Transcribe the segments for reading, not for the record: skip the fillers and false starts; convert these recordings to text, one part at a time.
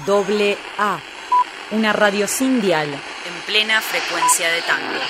Doble A, una radio sin dial, en plena frecuencia de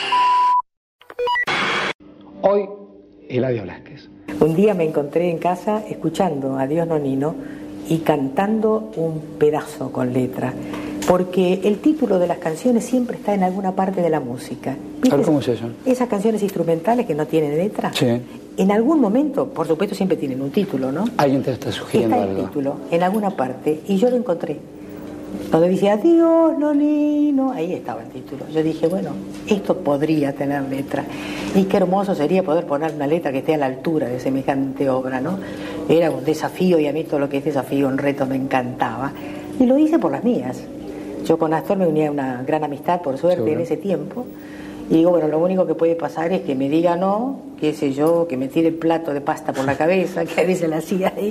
tango. Hoy, Eladio Blasquez. Un día me encontré en casa escuchando a Dios Nonino y cantando un pedazo con letra, porque el título de las canciones siempre está en alguna parte de la música. ¿Sabes cómo es eso? Esas canciones instrumentales que no tienen letra, sí. En algún momento, por supuesto, siempre tienen un título, ¿no? Alguien te está sugiriendo está algo. El título en alguna parte, y yo lo encontré. Donde dice adiós, Nonino, ahí estaba el título. Yo dije, bueno, esto podría tener letra. Y qué hermoso sería poder poner una letra que esté a la altura de semejante obra, ¿no? Era un desafío, y a mí todo lo que es desafío, un reto, me encantaba. Y lo hice por las mías. Yo con Astor me unía a una gran amistad, por suerte, ¿seguro? En ese tiempo. Y digo, bueno, lo único que puede pasar es que me diga no, qué sé yo, que me tire el plato de pasta por la cabeza, que a veces la hacía ahí.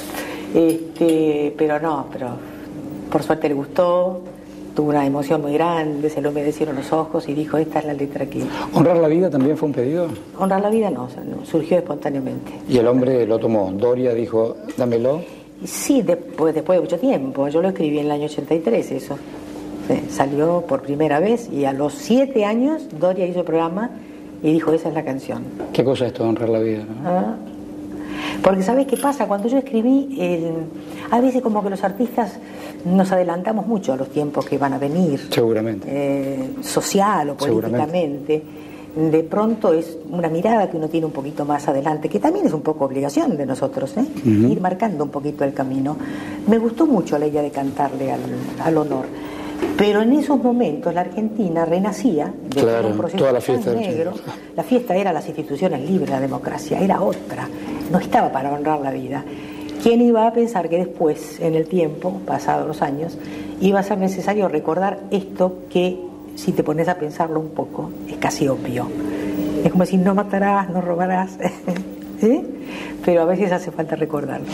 Pero por suerte le gustó, tuvo una emoción muy grande, se le humedecieron los ojos y dijo, esta es la letra que... ¿Honrar la vida también fue un pedido? Honrar la vida no, surgió espontáneamente. ¿Y el hombre lo tomó? Doria dijo, dámelo. Sí, después de mucho tiempo, yo lo escribí en el año 83, eso. Salió por primera vez y a los 7 años Doria hizo el programa y dijo, esa es la canción. ¿Qué cosa es esto de honrar la vida, no? Porque ¿sabes qué pasa? Cuando yo escribí, a veces como que los artistas nos adelantamos mucho a los tiempos que van a venir. Seguramente. Social o políticamente. De pronto es una mirada que uno tiene un poquito más adelante, que también es un poco obligación de nosotros, ir marcando un poquito el camino. Me gustó mucho la idea de cantarle al honor. Pero en esos momentos la Argentina renacía de un proceso toda la fiesta tan negro. La fiesta era las instituciones libres, la democracia, era otra. No estaba para honrar la vida. ¿Quién iba a pensar que después, en el tiempo, pasados los años, iba a ser necesario recordar esto que, si te pones a pensarlo un poco, es casi obvio? Es como decir, no matarás, no robarás, pero a veces hace falta recordarlo.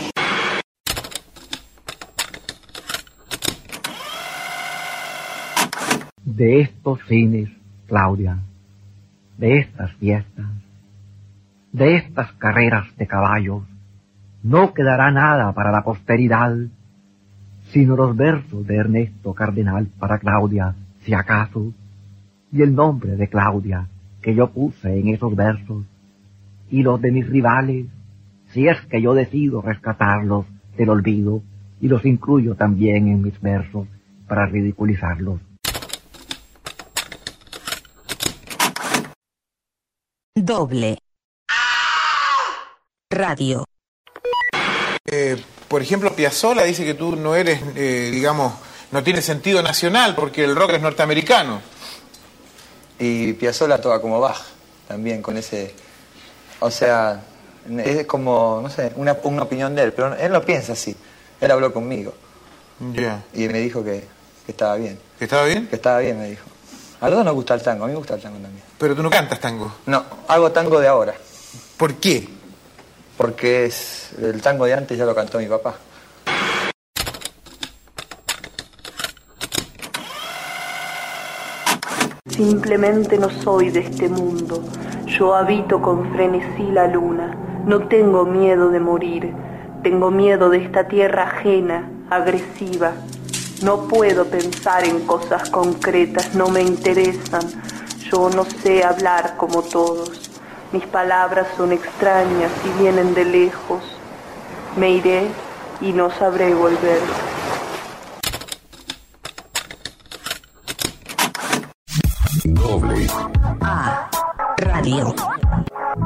De estos fines, Claudia, de estas fiestas, de estas carreras de caballos, no quedará nada para la posteridad, sino los versos de Ernesto Cardenal para Claudia, si acaso, y el nombre de Claudia que yo puse en esos versos, y los de mis rivales, si es que yo decido rescatarlos del olvido, y los incluyo también en mis versos para ridiculizarlos. Doble Radio. Por ejemplo, Piazzolla dice que tú no eres, no tienes sentido nacional porque el rock es norteamericano. Y Piazzolla toca como Bach, también con ese... O sea, es como, no sé, una opinión de él, pero él no piensa así. Él habló conmigo. Y me dijo que estaba bien. ¿Que estaba bien? Que estaba bien, me dijo. A los dos nos gusta el tango, a mí me gusta el tango también. Pero tú no cantas tango. No, hago tango de ahora. ¿Por qué? Porque el tango de antes ya lo cantó mi papá. Simplemente no soy de este mundo. Yo habito con frenesí la luna. No tengo miedo de morir. Tengo miedo de esta tierra ajena, agresiva. No puedo pensar en cosas concretas, no me interesan. Yo no sé hablar como todos. Mis palabras son extrañas y vienen de lejos. Me iré y no sabré volver. Doble A Radio.